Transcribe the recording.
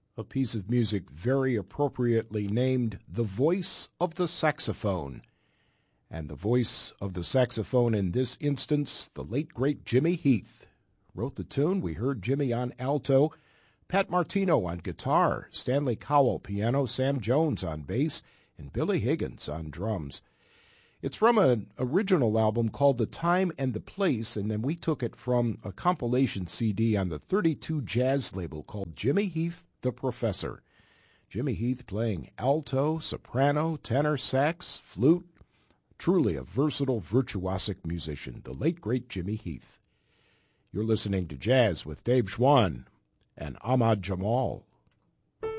A piece of music very appropriately named The Voice of the Saxophone. And the voice of the saxophone in this instance, the late great Jimmy Heath. Wrote the tune. We heard Jimmy on alto, Pat Martino on guitar, Stanley Cowell piano, Sam Jones on bass, and Billy Higgins on drums. It's from an original album called The Time and the Place, and then we took it from a compilation CD on the 32 Jazz label called Jimmy Heath the Professor. Jimmy Heath playing alto, soprano, tenor, sax, flute. Truly a versatile, virtuosic musician, the late, great Jimmy Heath. You're listening to Jazz with Dave Schwann and Ahmad Jamal.